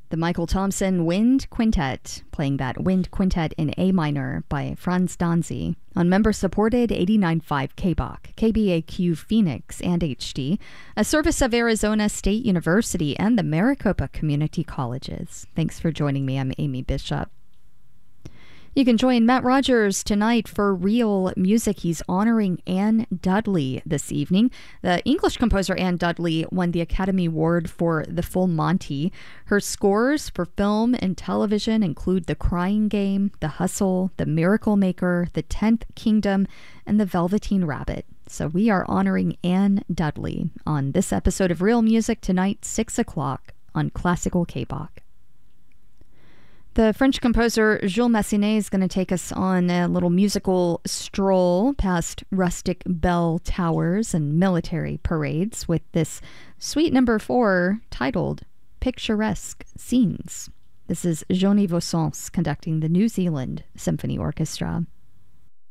The Michael Thompson Wind Quintet, playing that Wind Quintet in A minor by Franz Danzi on member-supported 89.5 KBOK, KBAQ Phoenix, and HD, a service of Arizona State University and the Maricopa Community Colleges. Thanks for joining me. I'm Amy Bishop. You can join Matt Rogers tonight for Real Music. He's honoring Anne Dudley this evening. The English composer Anne Dudley won the Academy Award for The Full Monty. Her scores for film and television include The Crying Game, The Hustle, The Miracle Maker, The 10th Kingdom, and The Velveteen Rabbit. So we are honoring Anne Dudley on this episode of Real Music tonight, 6 o'clock on Classical KBOK. The French composer Jules Massenet is going to take us on a little musical stroll past rustic bell towers and military parades with this suite number 4 titled Picturesque Scenes. This is Johnny Vossens conducting the New Zealand Symphony Orchestra.